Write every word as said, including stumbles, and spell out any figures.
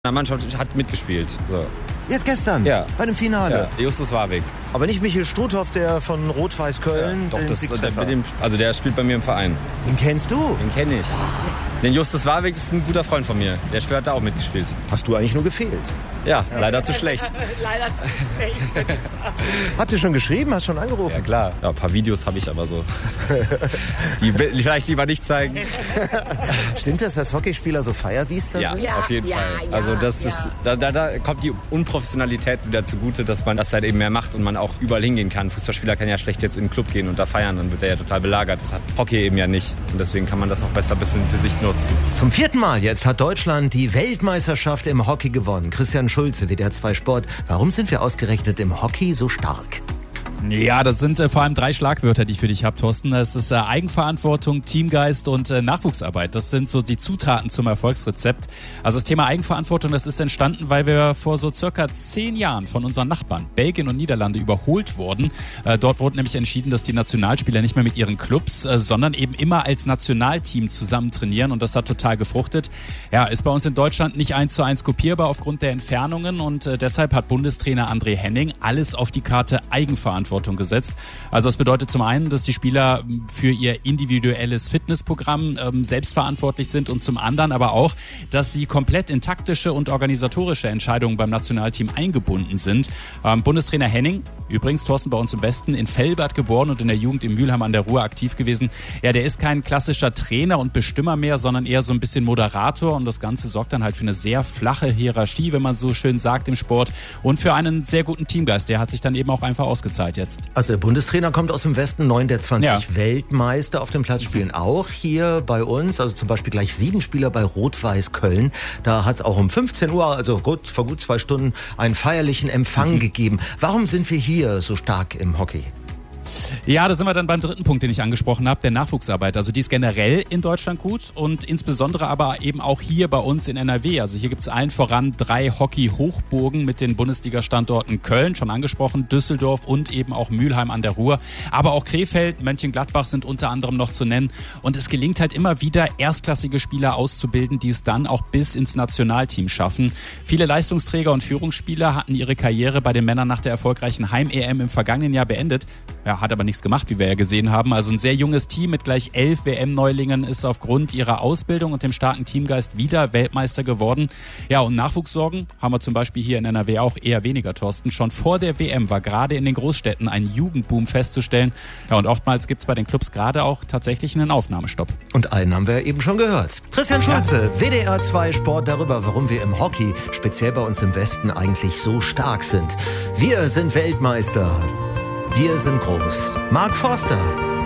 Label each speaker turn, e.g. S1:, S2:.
S1: Der Mannschaft hat mitgespielt. So.
S2: Jetzt gestern?
S1: Ja.
S2: Bei dem Finale?
S1: Ja, Justus Warwick.
S2: Aber nicht Michael Struthoff, der von Rot-Weiß Köln.
S1: Ja, doch,
S2: den
S1: das, der,
S2: der,
S1: dem, also der spielt bei mir im Verein.
S2: Den kennst du?
S1: Den kenne ich. Den Justus Warwick ist ein guter Freund von mir. Der hat da auch mitgespielt.
S2: Hast du eigentlich nur gefehlt?
S1: Ja, ja. leider zu schlecht.
S3: Leider zu schlecht.
S2: Habt ihr schon geschrieben? Hast schon angerufen?
S1: Ja, klar. Ja, ein paar Videos habe ich aber so. Die will ich vielleicht lieber nicht zeigen.
S2: Stimmt das, dass Hockeyspieler so Firebeaster
S1: ja,
S2: sind?
S1: Ja, auf jeden
S3: ja,
S1: Fall.
S3: Ja,
S1: also das
S3: ja.
S1: ist, da, da, da kommt die Unprofessionalität wieder zugute, dass man das halt eben mehr macht und man auch überall hingehen kann. Ein Fußballspieler kann ja schlecht jetzt in den Club gehen und da feiern, dann wird er ja total belagert. Das hat Hockey eben ja nicht. Und deswegen kann man das auch besser ein bisschen für sich nutzen.
S2: Zum vierten Mal jetzt hat Deutschland die Weltmeisterschaft im Hockey gewonnen. Christian Schulze, W D R zwei Sport. Warum sind wir ausgerechnet im Hockey so stark?
S4: Ja, das sind äh, vor allem drei Schlagwörter, die ich für dich habe, Thorsten. Das ist äh, Eigenverantwortung, Teamgeist und äh, Nachwuchsarbeit. Das sind so die Zutaten zum Erfolgsrezept. Also das Thema Eigenverantwortung, das ist entstanden, weil wir vor so circa zehn Jahren von unseren Nachbarn, Belgien und Niederlande, überholt wurden. Äh, dort wurde nämlich entschieden, dass die Nationalspieler nicht mehr mit ihren Clubs, äh, sondern eben immer als Nationalteam zusammen trainieren. Und das hat total gefruchtet. Ja, ist bei uns in Deutschland nicht eins zu eins kopierbar aufgrund der Entfernungen. Und äh, deshalb hat Bundestrainer André Henning alles auf die Karte Eigenverantwortung gesetzt. Also das bedeutet zum einen, dass die Spieler für ihr individuelles Fitnessprogramm ähm, selbstverantwortlich sind und zum anderen aber auch, dass sie komplett in taktische und organisatorische Entscheidungen beim Nationalteam eingebunden sind. Ähm, Bundestrainer Henning, übrigens Thorsten bei uns im Westen, in Velbert geboren und in der Jugend in Mülheim an der Ruhr aktiv gewesen. Ja, der ist kein klassischer Trainer und Bestimmer mehr, sondern eher so ein bisschen Moderator und das Ganze sorgt dann halt für eine sehr flache Hierarchie, wenn man so schön sagt im Sport und für einen sehr guten Teamgeist. Der hat sich dann eben auch einfach ausgezahlt jetzt.
S2: Also der Bundestrainer kommt aus dem Westen, neun der zwanzig
S4: ja.
S2: Weltmeister auf dem Platz spielen auch hier bei uns, also zum Beispiel gleich sieben Spieler bei Rot-Weiß Köln. Da hat es auch um fünfzehn Uhr, also gut, vor gut zwei Stunden, einen feierlichen Empfang mhm. gegeben. Warum sind wir hier so stark im Hockey?
S4: Ja, da sind wir dann beim dritten Punkt, den ich angesprochen habe, der Nachwuchsarbeit. Also die ist generell in Deutschland gut und insbesondere aber eben auch hier bei uns in N R W. Also hier gibt es allen voran drei Hockey-Hochburgen mit den Bundesliga-Standorten Köln, schon angesprochen, Düsseldorf und eben auch Mülheim an der Ruhr. Aber auch Krefeld, Mönchengladbach sind unter anderem noch zu nennen. Und es gelingt halt immer wieder, erstklassige Spieler auszubilden, die es dann auch bis ins Nationalteam schaffen. Viele Leistungsträger und Führungsspieler hatten ihre Karriere bei den Männern nach der erfolgreichen Heim-E M im vergangenen Jahr beendet. Ja, hat aber nichts gemacht, wie wir ja gesehen haben. Also ein sehr junges Team mit gleich elf W M-Neulingen ist aufgrund ihrer Ausbildung und dem starken Teamgeist wieder Weltmeister geworden. Ja, und Nachwuchssorgen haben wir zum Beispiel hier in N R W auch eher weniger, Thorsten. Schon vor der W M war gerade in den Großstädten ein Jugendboom festzustellen. Ja, und oftmals gibt es bei den Clubs gerade auch tatsächlich einen Aufnahmestopp.
S2: Und einen haben wir eben schon gehört. Christian Schulze, W D R zwei Sport, darüber, warum wir im Hockey, speziell bei uns im Westen, eigentlich so stark sind. Wir sind Weltmeister. Wir sind groß. Mark Forster.